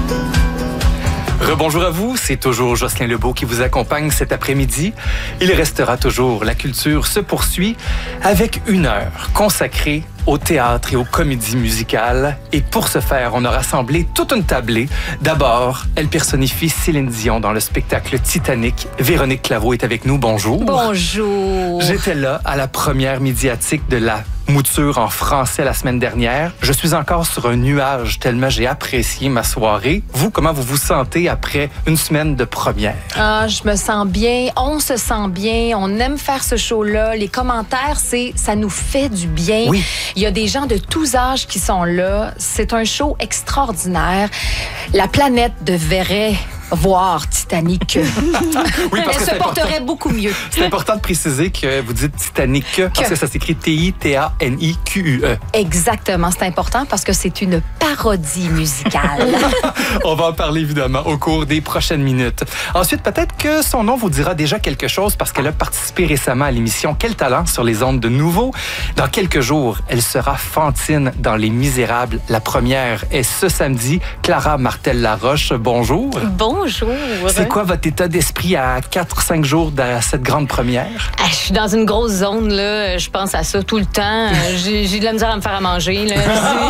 Rebonjour à vous, c'est toujours Jocelyn Lebeau qui vous accompagne cet après-midi. Il restera toujours, la culture se poursuit avec 1 heure consacrée au théâtre et aux comédies musicales. Et pour ce faire, on a rassemblé toute une tablée. D'abord, elle personnifie Céline Dion dans le spectacle Titanic. Véronique Claveau est avec nous. Bonjour. Bonjour. J'étais là à la première médiatique de la mouture en français la semaine dernière. Je suis encore sur un nuage tellement j'ai apprécié ma soirée. Vous, comment vous vous sentez après une semaine de première? Ah, je me sens bien. On se sent bien. On aime faire ce show-là. Les commentaires, ça nous fait du bien. Oui. Il y a des gens de tous âges qui sont là. C'est un show extraordinaire. La planète devrait voir Titanic. Oui, parce elle que se porterait beaucoup mieux. C'est important de préciser que vous dites Titanic parce que ça s'écrit T-I-T-A-N-I-Q-U-E. Exactement, c'est important parce que c'est une parodie musicale. On va en parler évidemment au cours des prochaines minutes. Ensuite, peut-être que son nom vous dira déjà quelque chose parce qu'elle a participé récemment à l'émission Quel talent sur les ondes de Nouveau. Dans quelques jours, elle sera Fantine dans Les Misérables. La première est ce samedi. Clara Martel-Laroche, bonjour. Bonjour. C'est quoi votre état d'esprit à 4-5 jours de cette grande première? Je suis dans une grosse zone, là. Je pense à ça tout le temps. J'ai de la misère à me faire à manger, là.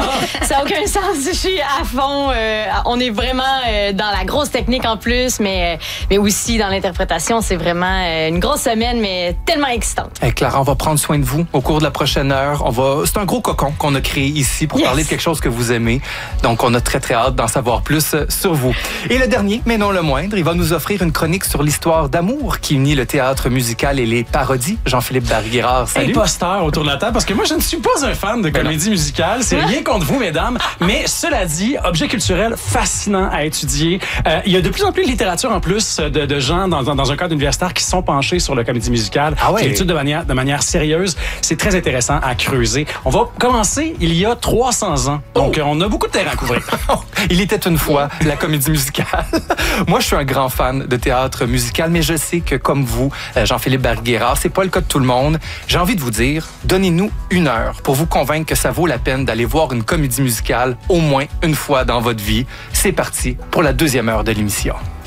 Ça n'a aucun sens. Je suis à fond. On est vraiment dans la grosse technique en plus, mais aussi dans l'interprétation. C'est vraiment une grosse semaine, mais tellement excitante. Hey Clara, on va prendre soin de vous au cours de la prochaine heure. C'est un gros cocon qu'on a créé ici pour parler de quelque chose que vous aimez. Donc, on a très, très hâte d'en savoir plus sur vous. Et le dernier, mais non le moindre, il va nous offrir une chronique sur l'histoire d'amour qui unit le théâtre musical et les parodies. Jean-Philippe Barguérard, salut. Imposteur autour de la table, parce que moi, je ne suis pas un fan de comédie musicale. C'est rien contre vous, mesdames. Mais cela dit, objet culturel fascinant à étudier. Il y a de plus en plus de littérature, en plus, de gens dans un cadre universitaire qui sont penchés sur la comédie musicale. Ah ouais. Qui l'étudent de manière sérieuse. C'est très intéressant à creuser. On va commencer il y a 300 ans. Donc, on a beaucoup de terrain à couvrir. Il était une fois la comédie musicale. Moi, je suis un grand fan de théâtre musical, mais je sais que comme vous, Jean-Philippe Barguérard, c'est pas le cas de tout le monde. J'ai envie de vous dire, donnez-nous 1 heure pour vous convaincre que ça vaut la peine d'aller voir une comédie musicale au moins une fois dans votre vie. C'est parti pour la 2e heure de l'émission.